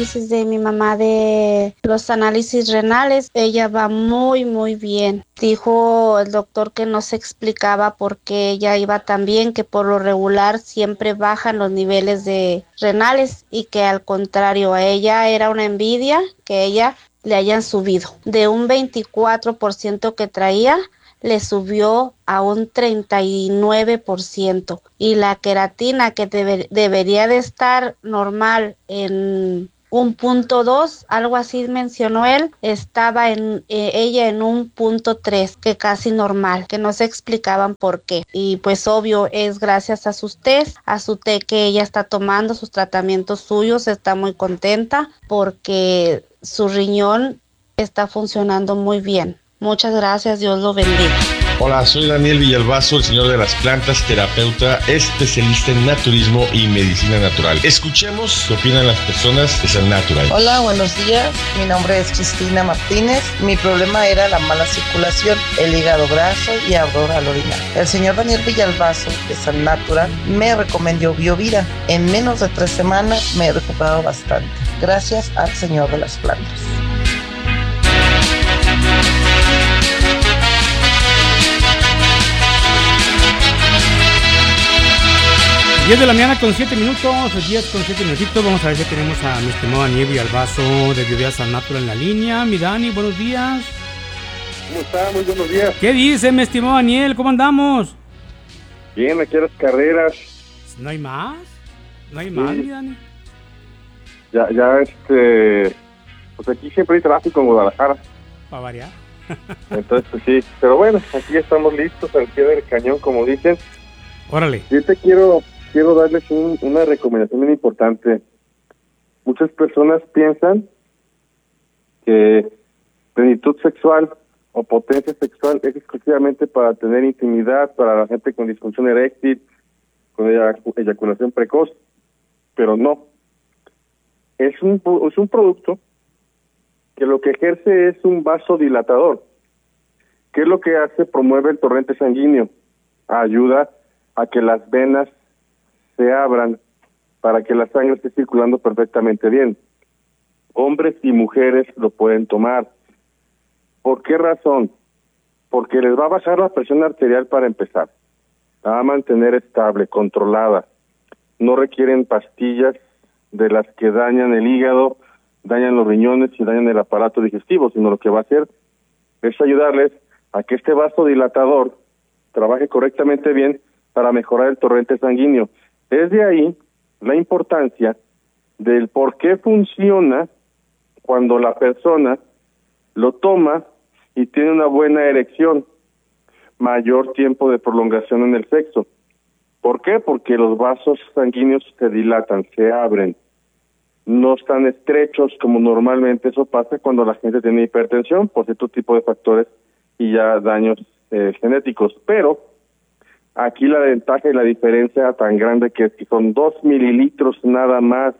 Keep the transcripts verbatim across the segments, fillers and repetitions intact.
De mi mamá de los análisis renales, ella va muy muy bien. Dijo el doctor que no se explicaba por qué ella iba tan bien, que por lo regular siempre bajan los niveles de renales y que al contrario a ella era una envidia que ella le hayan subido de un veinticuatro por ciento que traía, le subió a un treinta y nueve por ciento, y la queratina que debe, debería de estar normal en un punto dos, algo así mencionó él, estaba en eh, ella en un punto tres, que casi normal, que no se explicaban por qué. Y pues obvio es gracias a sus test, a su té que ella está tomando, sus tratamientos suyos, está muy contenta porque su riñón está funcionando muy bien. Muchas gracias, Dios lo bendiga. Hola, soy Daniel Villalbazo, el señor de las plantas, terapeuta, especialista en naturismo y medicina natural. Escuchemos qué opinan las personas de San Natural. Hola, buenos días. Mi nombre es Cristina Martínez. Mi problema era la mala circulación, el hígado graso y ardor al orinar. El señor Daniel Villalbazo de San Natural me recomendó Biovida. En menos de tres semanas me he recuperado bastante. Gracias al señor de las plantas. diez de la mañana con siete minutos, diez con siete minutitos. Vamos a ver si tenemos a mi estimado Daniel Villalbazo de Biovida San Natural en la línea. Mi Dani, buenos días. ¿Cómo está? Muy buenos días. ¿Qué dice, mi estimado Daniel? ¿Cómo andamos? Bien, aquí a las carreras. ¿No hay más? ¿No hay más, Sí. mi Dani? Ya, ya, este... Pues aquí siempre hay tráfico en Guadalajara. Para variar. Entonces, pues sí. Pero bueno, aquí ya estamos listos al pie del cañón, como dicen. Órale. Yo te quiero... Quiero darles un, una recomendación muy importante. Muchas personas piensan que plenitud sexual o potencia sexual es exclusivamente para tener intimidad, para la gente con disfunción eréctil, con eyaculación precoz, pero no. Es un, es un producto que lo que ejerce es un vasodilatador. ¿Qué es lo que hace? Promueve el torrente sanguíneo, ayuda a que las venas se abran para que la sangre esté circulando perfectamente bien. Hombres y mujeres lo pueden tomar. ¿Por qué razón? Porque les va a bajar la presión arterial para empezar. La va a mantener estable, controlada. No requieren pastillas de las que dañan el hígado, dañan los riñones y dañan el aparato digestivo, sino lo que va a hacer es ayudarles a que este vasodilatador trabaje correctamente bien para mejorar el torrente sanguíneo. Es de ahí la importancia del por qué funciona cuando la persona lo toma y tiene una buena erección, mayor tiempo de prolongación en el sexo. ¿Por qué? Porque los vasos sanguíneos se dilatan, se abren, no están estrechos como normalmente eso pasa cuando la gente tiene hipertensión por cierto tipo de factores y ya daños eh, genéticos. Pero aquí la ventaja y la diferencia tan grande que es que son dos mililitros nada más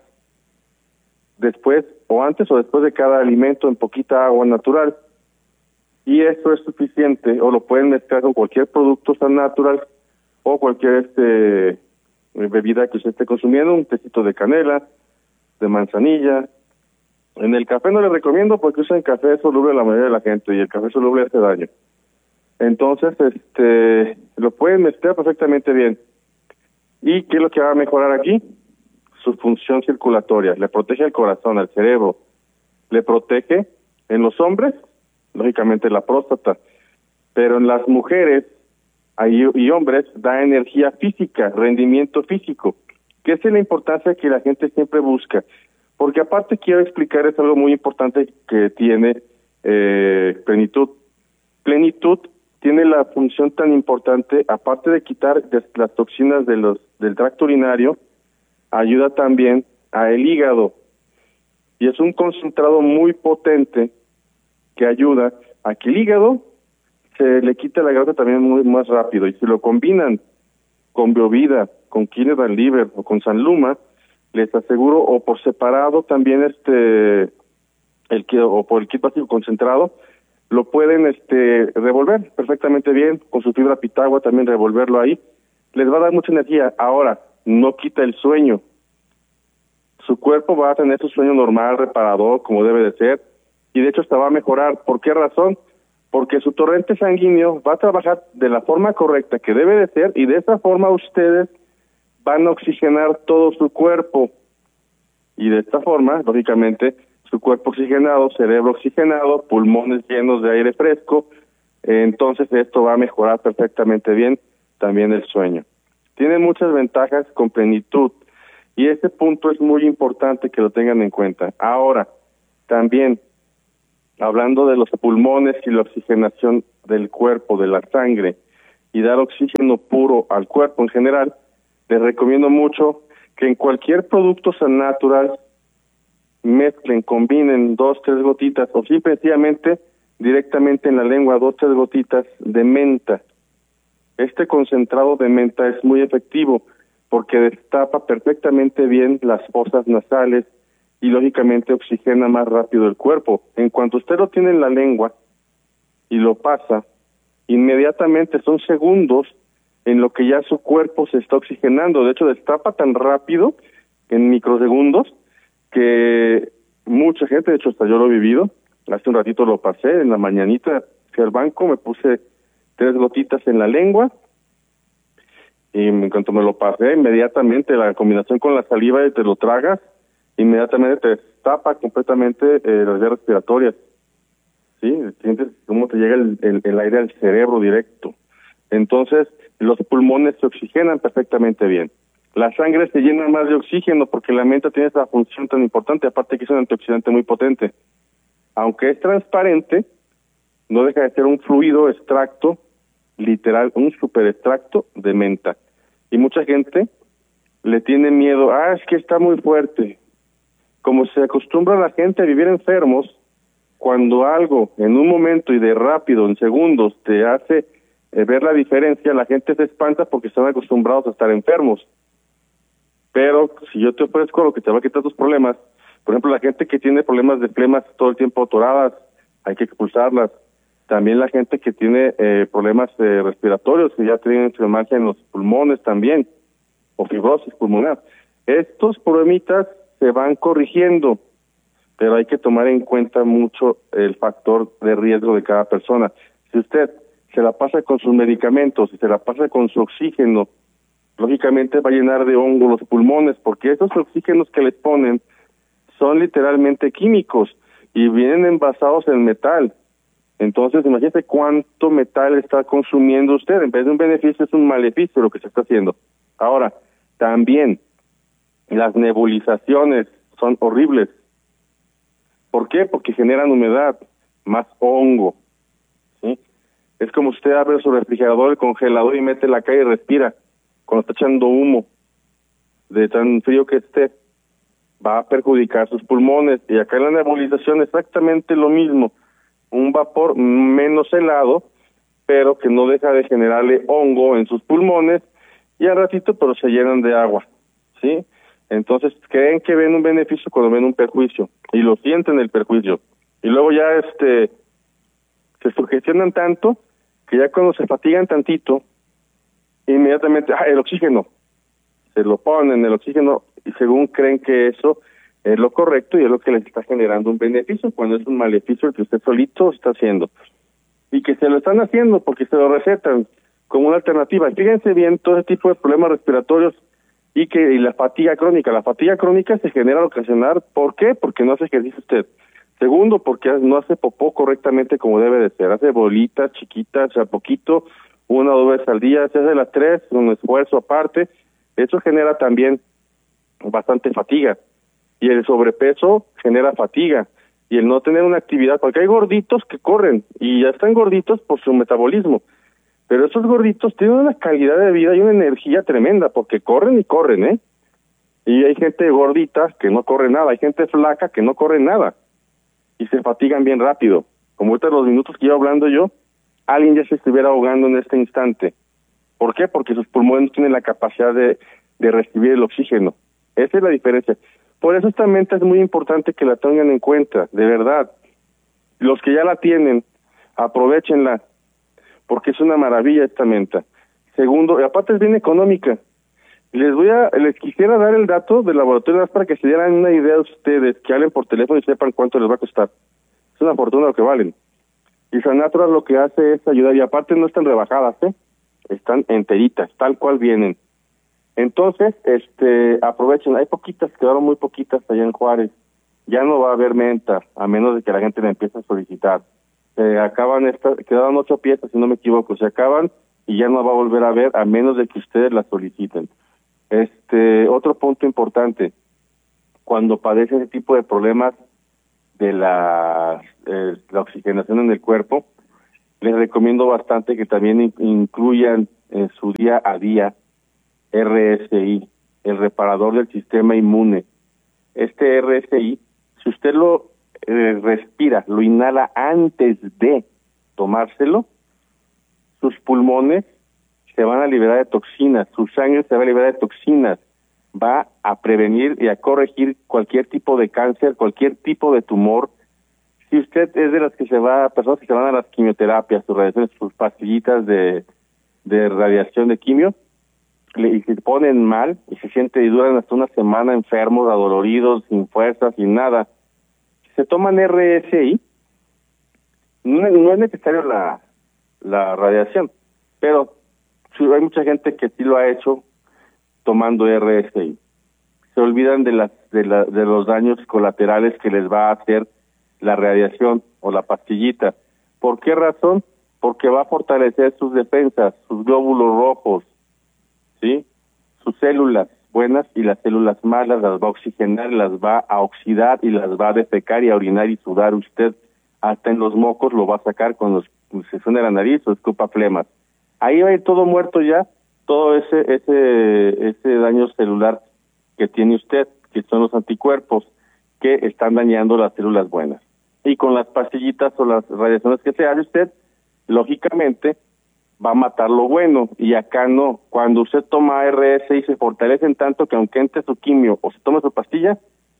después o antes o después de cada alimento en poquita agua natural. Y esto es suficiente, o lo pueden mezclar con cualquier producto San Natural o cualquier este bebida que usted esté consumiendo, un tecito de canela, de manzanilla. En el café no le recomiendo porque usan café soluble la mayoría de la gente y el café soluble hace daño. Entonces, este, lo pueden mezclar perfectamente bien. ¿Y qué es lo que va a mejorar aquí? Su función circulatoria. Le protege al corazón, al cerebro. Le protege en los hombres, lógicamente la próstata. Pero en las mujeres y hombres da energía física, rendimiento físico. Que esa es la importancia que la gente siempre busca. Porque aparte quiero explicarles algo muy importante que tiene eh, plenitud. Plenitud tiene la función tan importante, aparte de quitar las toxinas de los del tracto urinario, ayuda también a el hígado. Y es un concentrado muy potente que ayuda a que el hígado se le quite la grasa también muy más rápido. Y si lo combinan con Biovida, con Kinedan Liver o con Sanluma, les aseguro, o por separado también este el que o por el kit básico concentrado, lo pueden este revolver perfectamente bien, con su fibra pitagua también revolverlo ahí, les va a dar mucha energía. Ahora, no quita el sueño. su cuerpo va a tener su sueño normal, reparador, como debe de ser, y de hecho hasta va a mejorar. ¿Por qué razón? Porque su torrente sanguíneo va a trabajar de la forma correcta que debe de ser, y de esa forma ustedes van a oxigenar todo su cuerpo, y de esta forma, lógicamente, su cuerpo oxigenado, cerebro oxigenado, pulmones llenos de aire fresco, eh, entonces esto va a mejorar perfectamente bien también el sueño. Tiene muchas ventajas con plenitud, y ese punto es muy importante que lo tengan en cuenta. Ahora, también, hablando de los pulmones y la oxigenación del cuerpo, de la sangre, y dar oxígeno puro al cuerpo en general, les recomiendo mucho que en cualquier producto San Natural mezclen, combinen dos, tres gotitas, o simplemente directamente en la lengua dos, tres gotitas de menta. Este concentrado de menta es muy efectivo porque destapa perfectamente bien las fosas nasales y lógicamente oxigena más rápido el cuerpo. En cuanto usted lo tiene en la lengua y lo pasa, inmediatamente son segundos en lo que ya su cuerpo se está oxigenando. De hecho, destapa tan rápido, en microsegundos, que mucha gente, de hecho hasta yo lo he vivido, hace un ratito lo pasé, en la mañanita fui al banco, me puse tres gotitas en la lengua, y en cuanto me lo pasé, inmediatamente la combinación con la saliva y te lo tragas, inmediatamente te destapa completamente eh, las vías respiratorias, ¿sí? Sientes cómo te llega el, el, el aire al cerebro directo. Entonces, los pulmones se oxigenan perfectamente bien. La sangre se llena más de oxígeno porque la menta tiene esa función tan importante, aparte que es un antioxidante muy potente. Aunque es transparente, no deja de ser un fluido extracto, literal, un super extracto de menta. Y mucha gente le tiene miedo, ah, es que está muy fuerte. Como se acostumbra la gente a vivir enfermos, cuando algo en un momento y de rápido, en segundos, te hace eh, ver la diferencia, la gente se espanta porque están acostumbrados a estar enfermos. Pero si yo te ofrezco lo que te va a quitar tus problemas, por ejemplo, la gente que tiene problemas de flemas todo el tiempo atoradas, hay que expulsarlas. También la gente que tiene eh, problemas eh, respiratorios, que ya tienen flemalgia en los pulmones también, o fibrosis pulmonar. Estos problemitas se van corrigiendo, pero hay que tomar en cuenta mucho el factor de riesgo de cada persona. Si usted se la pasa con sus medicamentos, si se la pasa con su oxígeno, lógicamente va a llenar de hongo los pulmones, porque esos oxígenos que les ponen son literalmente químicos y vienen envasados en metal. Entonces, imagínese cuánto metal está consumiendo usted. En vez de un beneficio, es un maleficio lo que se está haciendo. Ahora, también, las nebulizaciones son horribles. ¿Por qué? Porque generan humedad, más hongo, ¿sí? Es como usted abre su refrigerador, el congelador, y mete la calle y respira. Cuando está echando humo, de tan frío que esté, va a perjudicar sus pulmones. Y acá en la nebulización exactamente lo mismo. Un vapor menos helado, pero que no deja de generarle hongo en sus pulmones, y al ratito pero se llenan de agua, ¿sí? Entonces creen que ven un beneficio cuando ven un perjuicio, y lo sienten el perjuicio, y luego ya este se sugestionan tanto que ya cuando se fatigan tantito, inmediatamente, ah, el oxígeno, se lo ponen el oxígeno, y según creen que eso es lo correcto y es lo que les está generando un beneficio, cuando es un maleficio el que usted solito está haciendo. Y que se lo están haciendo porque se lo recetan como una alternativa. Fíjense bien todo ese tipo de problemas respiratorios y que y la fatiga crónica. La fatiga crónica se genera al ocasionar, ¿por qué? Porque no hace ejercicio usted. Segundo, porque no hace popó correctamente como debe de ser. Hace bolitas chiquitas, a poquito, una o dos veces al día, se hace las tres, un esfuerzo aparte. Eso genera también bastante fatiga. Y el sobrepeso genera fatiga, y el no tener una actividad, porque hay gorditos que corren, y ya están gorditos por su metabolismo, pero esos gorditos tienen una calidad de vida y una energía tremenda, porque corren y corren, ¿eh? Y hay gente gordita que no corre nada, hay gente flaca que no corre nada, y se fatigan bien rápido. Como ahorita los minutos que iba hablando yo, alguien ya se estuviera ahogando en este instante. ¿Por qué? Porque sus pulmones no tienen la capacidad de, de recibir el oxígeno. Esa es la diferencia. Por eso esta menta es muy importante que la tengan en cuenta, de verdad. Los que ya la tienen, aprovéchenla, porque es una maravilla esta menta. Segundo, y aparte es bien económica. Les voy a, les quisiera dar el dato del laboratorio para que se dieran una idea de ustedes, que hablen por teléfono y sepan cuánto les va a costar. Es una fortuna lo que valen. Y Sanatural lo que hace es ayudar, y aparte no están rebajadas, ¿eh? Están enteritas, tal cual vienen. Entonces, este, aprovechen, hay poquitas, quedaron muy poquitas allá en Juárez. Ya no va a haber menta, a menos de que la gente la empiece a solicitar. Se acaban estas, quedaron ocho piezas, si no me equivoco, se acaban y ya no va a volver a haber, a menos de que ustedes las soliciten. Este, otro punto importante, cuando padece ese tipo de problemas de la, eh, la oxigenación en el cuerpo, les recomiendo bastante que también in- incluyan en su día a día R S I, el reparador del sistema inmune. Este R S I, si usted lo eh, respira, lo inhala antes de tomárselo, sus pulmones se van a liberar de toxinas, su sangre se va a liberar de toxinas, va a prevenir y a corregir cualquier tipo de cáncer, cualquier tipo de tumor. Si usted es de las que se va, personas que se van a las quimioterapias, sus radiaciones, sus pastillitas de, de radiación de quimio, le, y se ponen mal y se siente y duran hasta una semana enfermos, adoloridos, sin fuerza, sin nada, si se toman R S I, no, no es necesario la, la radiación, pero sí, hay mucha gente que sí lo ha hecho tomando R S I. Se olvidan de las de, la, de los daños colaterales que les va a hacer la radiación o la pastillita. ¿Por qué razón? Porque va a fortalecer sus defensas, sus glóbulos rojos, ¿sí? Sus células buenas y las células malas las va a oxigenar, las va a oxidar y las va a defecar y a orinar y sudar usted. Hasta en los mocos lo va a sacar cuando se suene la nariz o escupa flemas. Ahí va a ir todo muerto ya, todo ese ese ese daño celular que tiene usted, que son los anticuerpos que están dañando las células buenas. Y con las pastillitas o las radiaciones que se hace usted, lógicamente va a matar lo bueno, y acá no. Cuando usted toma R S I se fortalecen tanto que aunque entre su quimio o se tome su pastilla,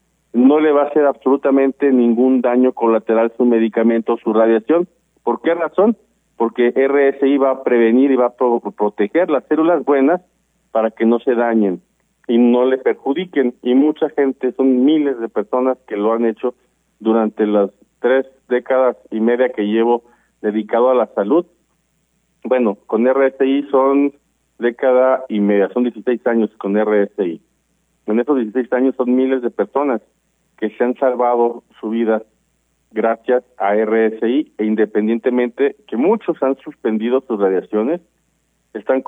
no le va a hacer absolutamente ningún daño colateral su medicamento o su radiación. ¿Por qué razón? Porque R S I va a prevenir y va a pro- proteger las células buenas para que no se dañen y no le perjudiquen. Y mucha gente, son miles de personas que lo han hecho durante las tres décadas y media que llevo dedicado a la salud. Bueno, con R S I son década y media, son dieciséis años con R S I. En esos dieciséis años son miles de personas que se han salvado su vida gracias a R S I, e independientemente que muchos han suspendido sus radiaciones, están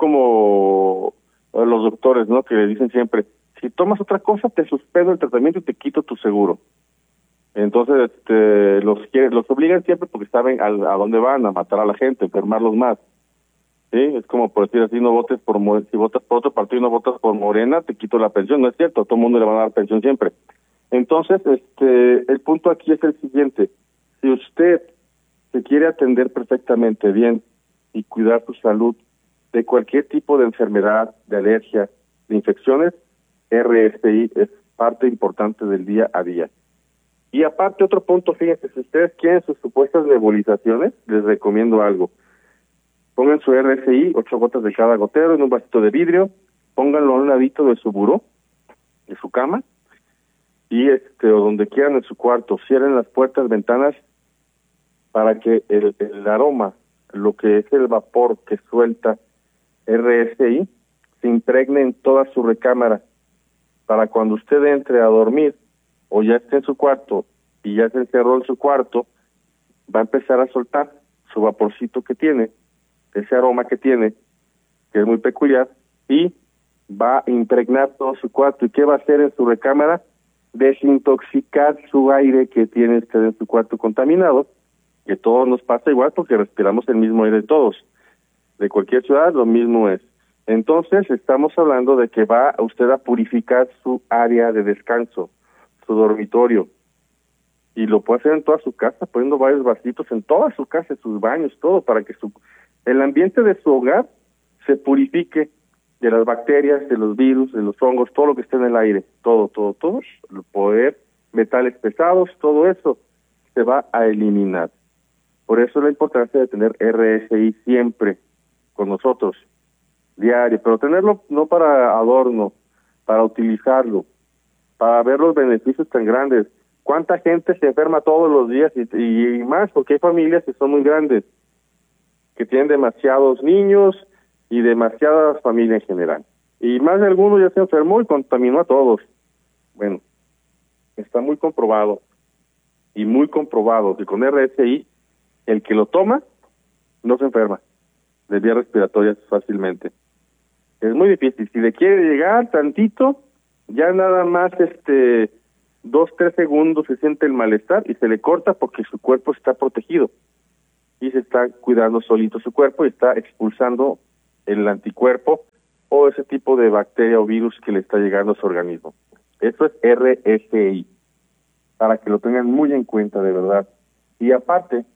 como los doctores, ¿no? Que le dicen siempre, si tomas otra cosa te suspendo el tratamiento y te quito tu seguro. Entonces, este, los los obligan siempre porque saben a, a dónde van, a matar a la gente, enfermarlos más. Sí, es como por decir así, no votes por, si votas por otro partido y no votas por Morena, te quito la pensión. No es cierto, a todo el mundo le van a dar pensión siempre. Entonces, este, el punto aquí es el siguiente: si usted se quiere atender perfectamente bien y cuidar su salud de cualquier tipo de enfermedad, de alergia, de infecciones, R S I es parte importante del día a día. Y aparte, otro punto, fíjense, si ustedes quieren sus supuestas nebulizaciones, les recomiendo algo. Pongan su R S I, ocho gotas de cada gotero en un vasito de vidrio, pónganlo a un ladito de su buró, de su cama, y este o donde quieran en su cuarto, cierren las puertas, ventanas, para que el, el aroma, lo que es el vapor que suelta R S I, se impregne en toda su recámara, para cuando usted entre a dormir, o ya esté en su cuarto, y ya se encerró en su cuarto, va a empezar a soltar su vaporcito que tiene, ese aroma que tiene, que es muy peculiar, y va a impregnar todo su cuarto. ¿Y qué va a hacer en su recámara? Desintoxicar su aire que tiene usted en su cuarto contaminado, que todos nos pasa igual porque respiramos el mismo aire todos. De cualquier ciudad lo mismo es. Entonces estamos hablando de que va usted a purificar su área de descanso, su dormitorio, y lo puede hacer en toda su casa, poniendo varios vasitos en toda su casa, en sus baños, todo, para que su el ambiente de su hogar se purifique de las bacterias, de los virus, de los hongos, todo lo que esté en el aire, todo, todo, todo, el poder, metales pesados, todo eso se va a eliminar. Por eso la importancia de tener R S I siempre con nosotros. diario, pero tenerlo no para adorno, para utilizarlo, para ver los beneficios tan grandes. ¿Cuánta gente se enferma todos los días y, y, y más? Porque hay familias que son muy grandes, que tienen demasiados niños y demasiadas familias en general. Y más de alguno ya se enfermó y contaminó a todos. Bueno, está muy comprobado y muy comprobado que con R S I el que lo toma no se enferma de vías respiratorias fácilmente. Es muy difícil. Si le quiere llegar tantito, ya nada más este dos, tres segundos se siente el malestar y se le corta porque su cuerpo está protegido y se está cuidando solito su cuerpo y está expulsando el anticuerpo o ese tipo de bacteria o virus que le está llegando a su organismo. Eso es R S I, para que lo tengan muy en cuenta, de verdad. Y aparte,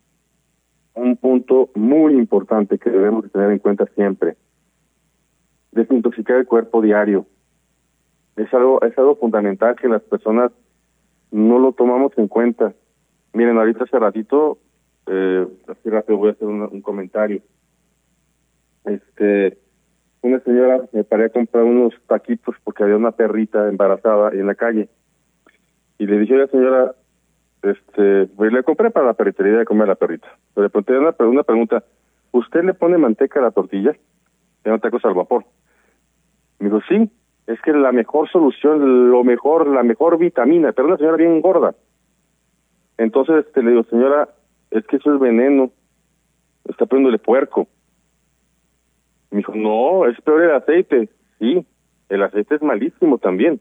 un punto muy importante que debemos tener en cuenta siempre: desintoxicar el cuerpo diario. Es algo, es algo fundamental que las personas no lo tomamos en cuenta. Miren, ahorita hace ratito, eh, así rápido voy a hacer un, un comentario. Este, una señora me paré a comprar unos taquitos porque había una perrita embarazada en la calle. Y le dije, oiga señora, este, pues le compré para la perritería de comer a la perrita. Pero le pregunté una, una pregunta: ¿usted le pone manteca a la tortilla? Eran tacos al vapor. Me dijo, sí, es que la mejor solución, lo mejor, la mejor vitamina, pero una señora bien gorda. Entonces este, le digo, señora, es que eso es veneno, está poniéndole puerco. Me dijo, no, es peor el aceite. Sí, el aceite es malísimo también.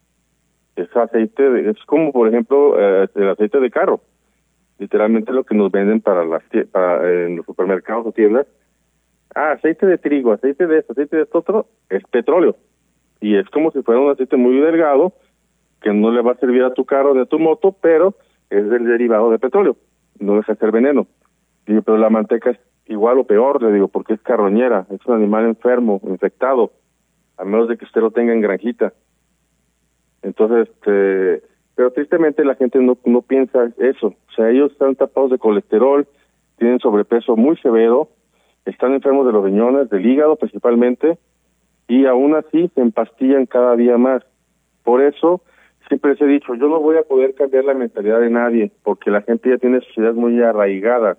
Es aceite, de, es como por ejemplo eh, el aceite de carro. Literalmente lo que nos venden para las para, eh, en los supermercados o tiendas. Ah, aceite de trigo, aceite de esto, aceite de esto otro, es petróleo. Y es como si fuera un aceite muy delgado que no le va a servir a tu carro ni a tu moto, pero es del derivado de petróleo. No deja de ser veneno. Digo, pero la manteca es igual o peor, le digo, porque es carroñera, es un animal enfermo, infectado, a menos de que usted lo tenga en granjita. Entonces, este, pero tristemente la gente no, no piensa eso. O sea, ellos están tapados de colesterol, tienen sobrepeso muy severo, están enfermos de los riñones, del hígado principalmente, y aún así se empastillan cada día más. Por eso, siempre les he dicho, yo no voy a poder cambiar la mentalidad de nadie, porque la gente ya tiene sus ideas muy arraigadas,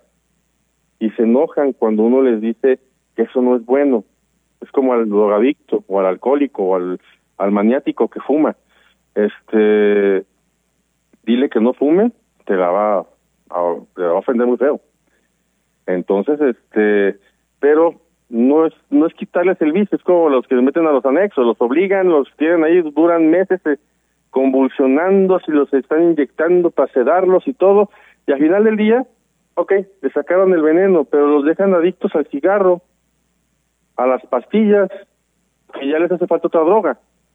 y se enojan cuando uno les dice que eso no es bueno. Es como al drogadicto, o al alcohólico, o al, al maniático que fuma. Este, dile que no fume, te la va a, te la va a ofender muy feo. Entonces, este, pero no es no es quitarles el vicio, es como los que se meten a los anexos, los obligan, los tienen ahí, duran meses eh, convulsionando, si los están inyectando para sedarlos y todo, y al final del día, ok, le sacaron el veneno, pero los dejan adictos al cigarro, a las pastillas, que ya les hace falta otra droga.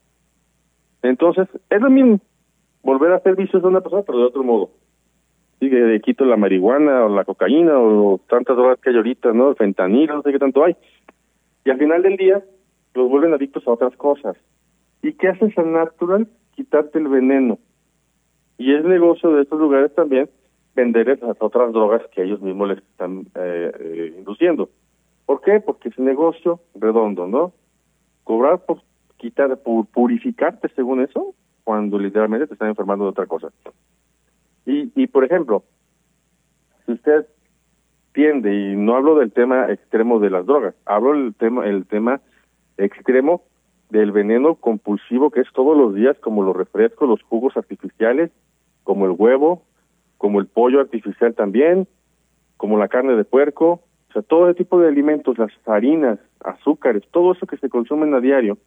Entonces, es lo mismo, volver a hacer vicios de una persona, pero de otro modo. Sí, que le quito la marihuana, o la cocaína, o tantas drogas que hay ahorita, ¿no? El fentanilo, no sé qué tanto hay. Y al final del día, los vuelven adictos a otras cosas. ¿Y qué hace San Natural? Quitarte el veneno. Y es negocio de estos lugares también venderles las otras drogas que ellos mismos les están eh, eh, induciendo. ¿Por qué? Porque es un negocio redondo, ¿no? Cobrar por quitar, por purificarte según eso, cuando literalmente te están enfermando de otra cosa. Y, y por ejemplo, si usted tiende, y no hablo del tema extremo de las drogas, hablo del tema, el tema extremo del veneno compulsivo que es todos los días, como los refrescos, los jugos artificiales, como el huevo, como el pollo artificial también, como la carne de puerco, o sea, todo ese tipo de alimentos, las harinas, azúcares, todo eso que se consumen a diario,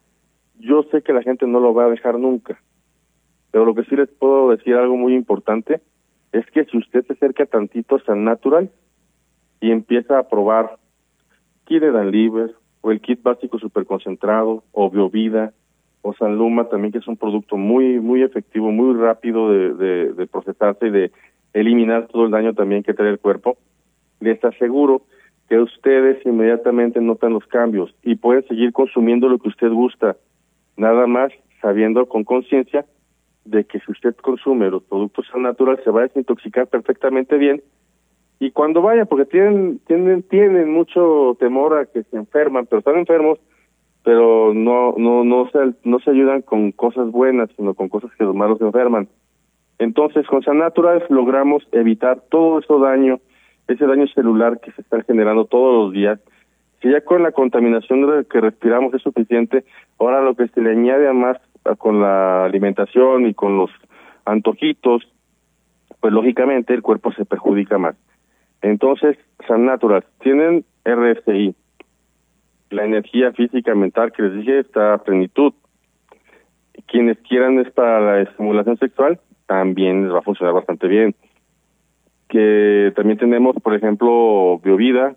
yo sé que la gente no lo va a dejar nunca. Pero lo que sí les puedo decir, algo muy importante, es que si usted se acerca tantito a San Natural y empieza a probar Kit de Liver, o el kit básico superconcentrado, o Biovida, o San Luma también, que es un producto muy muy efectivo, muy rápido de, de, de procesarse y de eliminar todo el daño también que trae el cuerpo, les aseguro que ustedes inmediatamente notan los cambios y pueden seguir consumiendo lo que usted gusta, nada más sabiendo con conciencia de que si usted consume los productos San Natural se va a desintoxicar perfectamente bien y cuando vayan, porque tienen, tienen, tienen mucho temor a que se enferman, pero están enfermos, pero no, no, no se, no se ayudan con cosas buenas, sino con cosas que los malos enferman. Entonces, con San Natural logramos evitar todo ese daño, ese daño celular que se está generando todos los días. Si ya con la contaminación que respiramos es suficiente, ahora lo que se le añade a más con la alimentación y con los antojitos, pues lógicamente el cuerpo se perjudica más. Entonces, San Natural, tienen R S I, la energía física mental que les dije está a plenitud. Quienes quieran es para la estimulación sexual, también les va a funcionar bastante bien. Que también tenemos, por ejemplo, Biovida,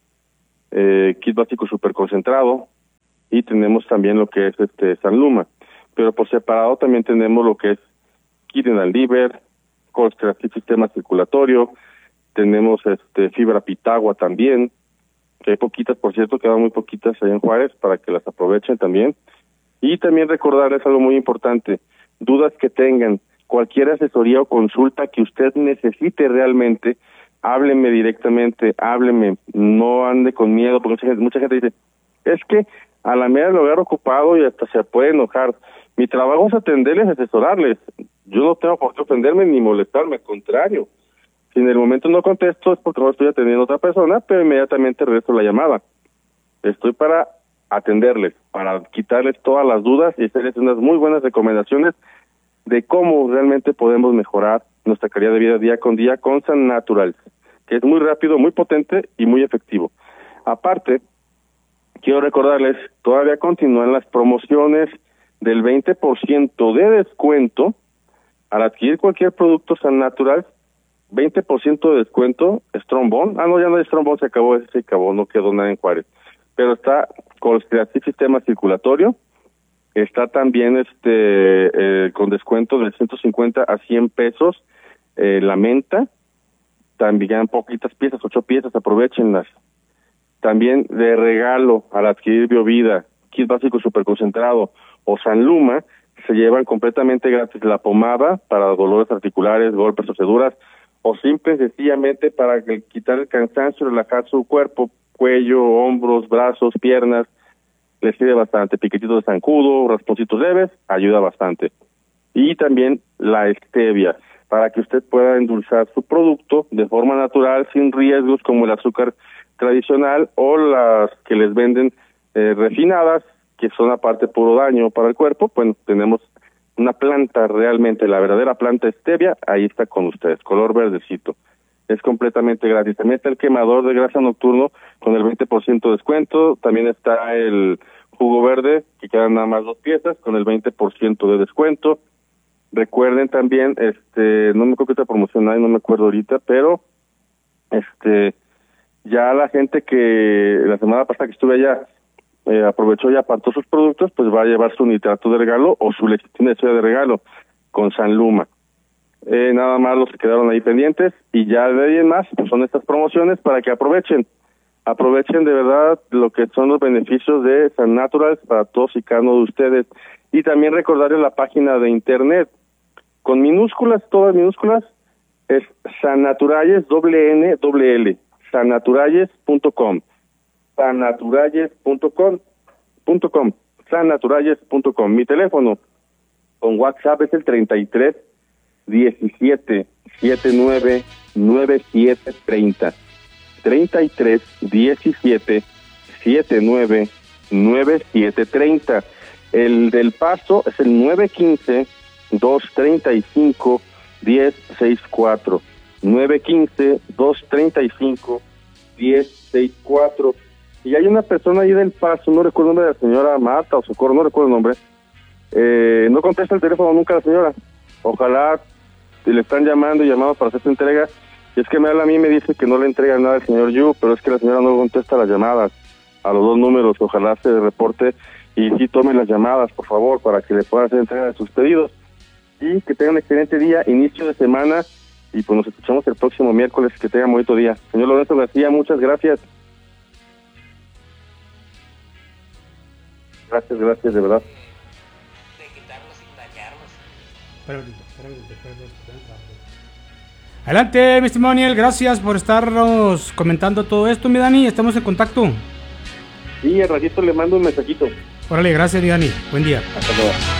eh, kit básico super concentrado, y tenemos también lo que es este Sanluma. Pero por separado también tenemos lo que es kit renal liver, Colstratif sistema circulatorio, tenemos este fibra pitagua también, que hay poquitas, por cierto, quedan muy poquitas allá en Juárez para que las aprovechen también. Y también recordarles algo muy importante, dudas que tengan, cualquier asesoría o consulta que usted necesite realmente, hábleme directamente, hábleme, no ande con miedo, porque mucha gente, mucha gente dice, es que a la media lo agarro ocupado y hasta se puede enojar. Mi trabajo es atenderles, asesorarles. Yo no tengo por qué ofenderme ni molestarme, al contrario. Si en el momento no contesto es porque no estoy atendiendo a otra persona, pero inmediatamente regreso la llamada. Estoy para atenderles, para quitarles todas las dudas y hacerles unas muy buenas recomendaciones de cómo realmente podemos mejorar nuestra calidad de vida día con día con San Natural, que es muy rápido, muy potente y muy efectivo. Aparte, quiero recordarles, todavía continúan las promociones del veinte por ciento de descuento al adquirir cualquier producto San Natural, veinte por ciento de descuento, Strombón, ah no, ya no hay Strombón, se acabó, ese se acabó, no quedó nada en Juárez, pero está Colstratif sistema circulatorio, está también este eh, con descuento de ciento cincuenta a cien pesos, eh, la menta, también poquitas piezas, ocho piezas, aprovechenlas. También de regalo al adquirir Biovida, kit básico super concentrado o Sanluma, se llevan completamente gratis la pomada para dolores articulares, golpes, torceduras, o simple y sencillamente para quitar el cansancio, relajar su cuerpo, cuello, hombros, brazos, piernas, les sirve bastante. Piquetitos de zancudo, rasponcitos leves, ayuda bastante. Y también la stevia, para que usted pueda endulzar su producto de forma natural, sin riesgos como el azúcar tradicional o las que les venden eh, refinadas, que son aparte puro daño para el cuerpo. Bueno, tenemos una planta realmente, la verdadera planta stevia, ahí está con ustedes, color verdecito. Es completamente gratis. También está el quemador de grasa nocturno con el veinte por ciento de descuento. También está el jugo verde, que quedan nada más dos piezas, con el veinte por ciento de descuento. Recuerden también, este, no me acuerdo qué otra promoción hay, no me acuerdo ahorita, pero este, ya la gente que la semana pasada que estuve allá eh, aprovechó y apartó sus productos, pues va a llevar su nitrato de regalo o su lecitina de soya de regalo con Sanluma. Eh, nada más los que quedaron ahí pendientes, y ya de ahí en más, pues son estas promociones para que aprovechen, aprovechen de verdad lo que son los beneficios de San Natural para todos y cada uno de ustedes. Y también recordarles la página de internet, con minúsculas, todas minúsculas, es Sannaturalles, doble N, doble L, sannaturalles punto com, sannaturalles punto com, punto com, sannaturalles punto com. Mi teléfono con WhatsApp es el treinta y tres diecisiete setenta y nueve noventa y siete treinta, treinta y tres diecisiete setenta y nueve noventa y siete treinta. El del Paso es el nueve quince dos treinta y cinco diez sesenta y cuatro, nueve quince dos treinta y cinco diez sesenta y cuatro. Y hay una persona ahí del Paso, no recuerdo el nombre de la señora Marta o Socorro, no recuerdo el nombre, eh, no contesta el teléfono nunca la señora. Ojalá le están llamando y llamando para hacer su entrega, y es que me habla a mí y me dice que no le entrega nada al señor Yu, pero es que la señora no contesta las llamadas a los dos números. Ojalá se reporte y sí tome las llamadas, por favor, para que le puedan hacer entrega de sus pedidos. Y que tengan un excelente día, inicio de semana, y pues nos escuchamos el próximo miércoles. Que tengan un bonito día. Señor Lorenzo García, muchas gracias. Gracias, gracias, de verdad. De quitarlos sin dañarlos. Espérame, espérame, espérame, espérame. Adelante, mi estimado Daniel, gracias por estarnos comentando todo esto, mi Dani, estamos en contacto. Sí, al ratito le mando un mensajito. Órale, gracias, mi Dani, buen día. Hasta luego.